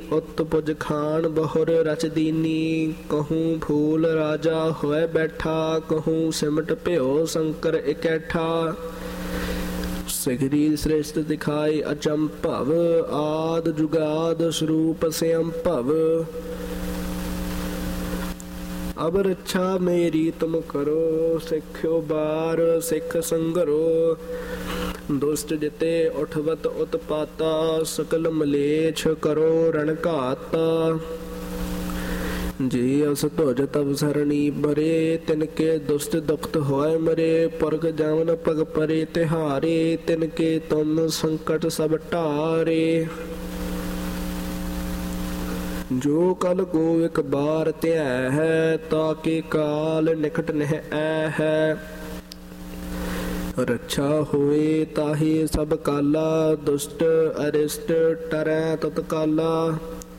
ਉਤ ਪੁਜ ਖਾਨ ਬਹੁਰ ਰਚ ਦੀਨੀ। ਕਹੂੰ ਫੂਲ ਰਾਜਾ ਹੋਏ ਬੈਠਾ, ਕਹੂੰ ਸਿਮਟ ਭਿਓ ਸ਼ੰਕਰ ਇਕੈਠਾ। ਸਿਗਰੀ ਸ੍ਰਿਸ਼ਟ ਦਿਖਾਈ ਅਚੰਭਵ, ਆਦ ਜੁਗਾਦ ਸਰੂਪ ਸਿਅੰ ਭਵ। ਅਬ ਰੱਛਾ ਮੇਰੀ ਤੁਮ ਕਰੋ, ਸਿੱਖਿਓ ਬਾਰ ਸਿੱਖ ਸੰਗਰੋ। ਦੁਸ਼ਟ ਜਿਤੇ ਉਠਵਤ ਉਤਪਾਤਾ, ਸਕਲ ਮਲੇਛ ਕਰੋ ਰਣ ਘਾਤਾ। ਜੀ ਅਸ ਧੁਜ ਤਬ ਸਰਣੀ ਬਰੇ, ਤਿਨਕੇ ਦੁਸ਼ਟ ਦੁਖਤ ਹੋਏ ਮਰੇ। ਪੁਰਖ ਜਮਨ ਪਗ ਪਰੇ ਤਿਹਾਰੇ, ਤਿਨਕੇ ਤੁਮ ਸੰਕਟ ਸਭ ਢਾਰੇ। ਜੋ ਕਲ ਕੋ ਇਕ ਬਾਰ ਧਿਆ ਹੈ, ਤਾਕੇ ਕਾਲ ਨਿਕਟ ਨਹਿ ਐ ਹੈ। ਰੱਛਾ ਹੋਏ ਤਾਹੇ ਸਭ ਕਾਲਾ, ਦੁਸ਼ਟ ਅਰਿਸ਼ਟ ਟਰੈ ਤਤਕਾਲਾ।